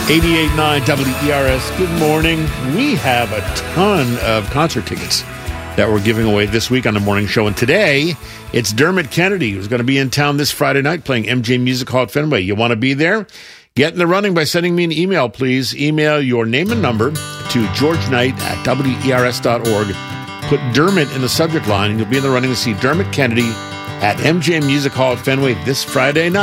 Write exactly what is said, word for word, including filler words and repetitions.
eighty-eight point nine W E R S. Good morning. We have a ton of concert tickets that we're giving away this week on the morning show. And today, it's Dermot Kennedy, who's going to be in town this Friday night playing M J Music Hall at Fenway. You want to be there? Get in the running by sending me an email, please. Email your name and number to george knight at W E R S dot org. Put Dermot in the subject line, and you'll be in the running to see Dermot Kennedy at M J Music Hall at Fenway this Friday night.